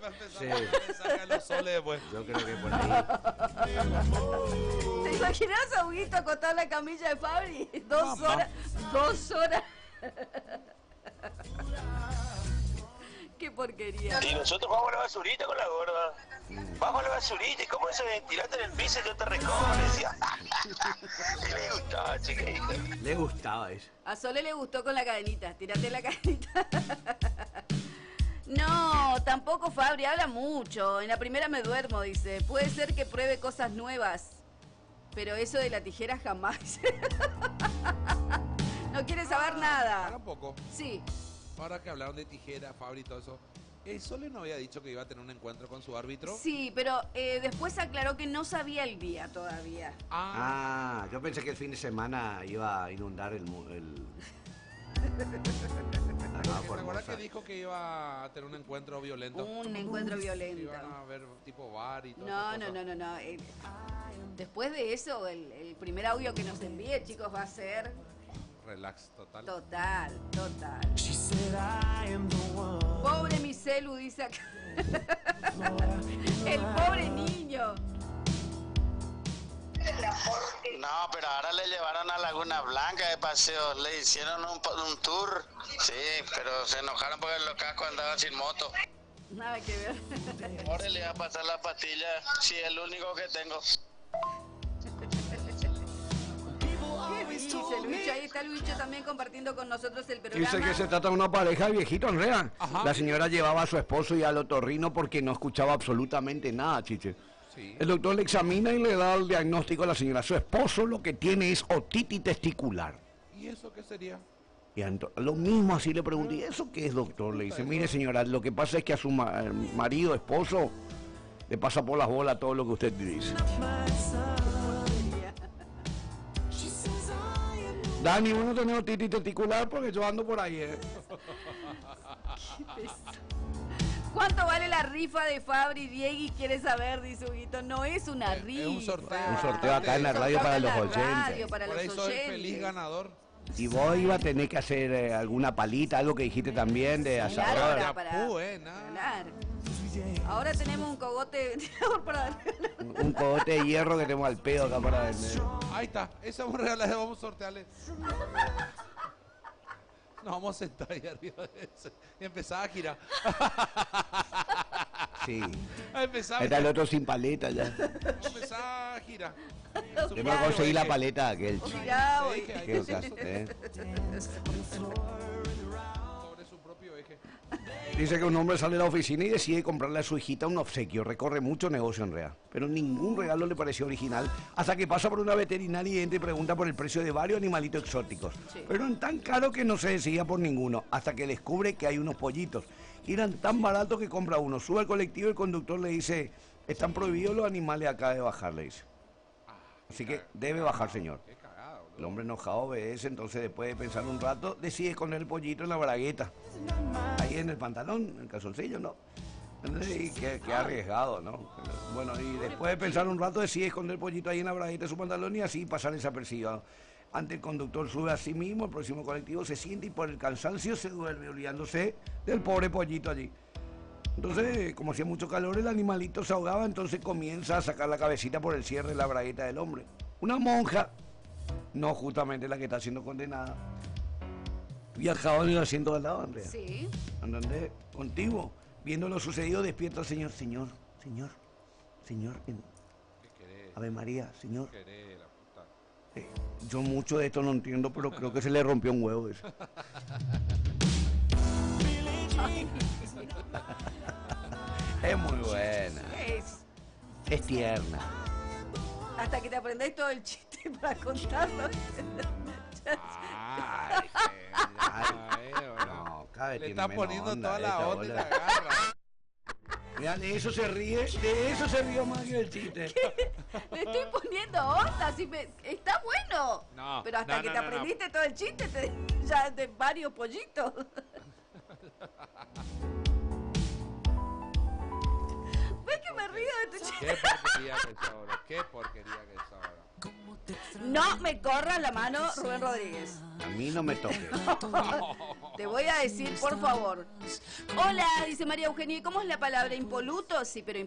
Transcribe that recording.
va a empezar Sí. a sacar los soles después. Yo creo que por ahí. ¿Te imaginas a Huguito acostado en la camilla de Fabri? Dos Mamá. horas. 2 horas. Qué porquería. Y nosotros vamos a la basurita con la gorda. Vamos a la basurita. ¿Y cómo eso de tirarte en el piso y yo te recojo? Le decía. Y le gustaba, chica. Le gustaba eso. A Sole le gustó con la cadenita. Tírate la cadenita. No, tampoco Fabri, habla mucho. En la primera me duermo, dice. Puede ser que pruebe cosas nuevas. Pero eso de la tijera jamás. No quiere saber Para nada. un poco. Sí. Ahora que hablaron de tijera, Fabri y todo eso. ¿Sole no había dicho que iba a tener un encuentro con su árbitro? Sí, pero después aclaró que no sabía el día todavía. Ah, yo pensé que el fin de semana iba a inundar el... ¿Te acuerdas que dijo que iba a tener un encuentro violento? Un encuentro violento. Iban a ver tipo bar y todo. No. Después de eso, el primer audio que nos envíe, chicos, va a ser Relax, total. total. Pobre mi celu, dice acá. El pobre niño. No, pero ahora le llevaron a Laguna Blanca de paseo. Le hicieron un tour. Sí, pero se enojaron porque los cascos andaban sin moto. Nada que ver. Ahora le va a pasar la pastilla. Sí, es el único que tengo. ¿Qué dice Lucho? Ahí está Lucho también compartiendo con nosotros el programa. Dice que se trata de una pareja de viejitos, en realidad. Ajá. La señora llevaba a su esposo y al otorrino porque no escuchaba absolutamente nada, chiche. Sí. El doctor le examina y le da el diagnóstico a la señora. Su esposo lo que tiene es otitis testicular. ¿Y eso qué sería? Y lo mismo así le pregunté, ¿y eso qué es, doctor? Le dice, mire señora, lo que pasa es que a su marido, esposo, le pasa por las bolas todo lo que usted dice. Dani, uno tiene otitis testicular porque yo ando por ahí, ¿Cuánto vale la rifa de Fabri? Diegui quiere saber, dice Huguito. No es una rifa. Es un sorteo. Un sorteo acá en la radio para los oyentes. Para Por los ahí soy oyentes. feliz ganador. Y vos ibas a tener que hacer alguna palita, algo que dijiste también de Claro, asador. para ganar. Ahora tenemos un cogote tirador para Un cogote de hierro que tenemos al pedo acá para vender. Ahí está, esa es un regalo, vamos a sortearle. Nos vamos a sentar ahí arriba de ese. Y empezaba a girar. Sí. Empezaba Ahí está el otro sin paleta ya. empezaba a girar. Tengo que conseguir la paleta aquel. Mirá, Ese eje, ahí Qué está, ocaso, sobre su propio eje. Dice que un hombre sale de la oficina y decide comprarle a su hijita un obsequio. Recorre mucho negocio en real. Pero ningún regalo le pareció original hasta que pasa por una veterinaria y entra y pregunta por el precio de varios animalitos exóticos. Sí. Pero eran tan caros que no se decidía por ninguno. Hasta que descubre que hay unos pollitos. Y eran tan baratos que compra uno. Sube al colectivo y el conductor le dice, están prohibidos los animales acá de bajar, le dice. Así que debe bajar, señor. Qué cagado, El hombre enojado obedece, entonces después de pensar un rato, decide esconder el pollito en la bragueta. Ahí en el pantalón, en el calzoncillo, ¿no? Y qué arriesgado, ¿no? Bueno, y después de pensar un rato, decide esconder el pollito ahí en la bragueta de su pantalón y así pasar desapercibido. Ante el conductor sube a sí mismo, el próximo colectivo se siente y por el cansancio se duerme, olvidándose del pobre pollito allí. Entonces, como hacía mucho calor, el animalito se ahogaba, entonces comienza a sacar la cabecita por el cierre de la bragueta del hombre. Una monja, no justamente la que está siendo condenada, viajaba en el asiento de al lado, Andrea. Sí. ¿Entendés? Contigo. Viendo lo sucedido, despierta el Señor. Señor, ¿Qué querés? Ave María, Señor. ¿Qué querés, la puta? Yo mucho de esto no entiendo, pero creo que se le rompió un huevo eso. Es muy buena. Es tierna. Hasta que te aprendés todo el chiste para contarlo. Ay, No, cada vez le tiene está menos poniendo onda toda la esta onda y bola. la agarra. Mira, de eso se ríe más que el chiste. Le estoy poniendo onda, está bueno. No, pero hasta no, que no, te no, aprendiste todo el chiste, ya de varios pollitos. ¿Ves que me río de tu chiste? Qué porquería que es ahora. Qué porquería que es ahora. No me corras la mano, Rubén Rodríguez. A mí no me toques. Te voy a decir, por favor. Hola, dice María Eugenia, ¿cómo es la palabra impoluto? Sí, pero